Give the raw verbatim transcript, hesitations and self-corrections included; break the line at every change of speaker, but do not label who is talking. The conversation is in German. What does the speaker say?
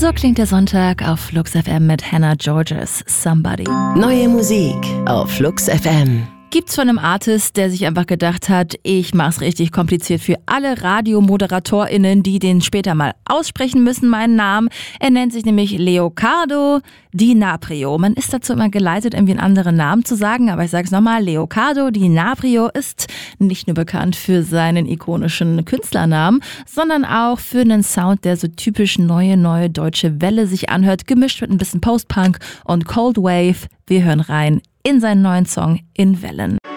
So klingt der Sonntag auf Flux F M mit Hannah Georges Somebody.
Neue Musik auf Flux F M.
Gibt's von einem Artist, der sich einfach gedacht hat, ich mach's richtig kompliziert für alle RadiomoderatorInnen, die den später mal aussprechen müssen, meinen Namen. Er nennt sich nämlich Leocardo Di Naprio. Man ist dazu immer geleitet, irgendwie einen anderen Namen zu sagen, aber ich sage es nochmal, Leocardo Di Naprio ist nicht nur bekannt für seinen ikonischen Künstlernamen, sondern auch für einen Sound, der so typisch neue, neue deutsche Welle sich anhört, gemischt mit ein bisschen Post-Punk und Cold Wave. Wir hören rein in seinen neuen Song In Wellen.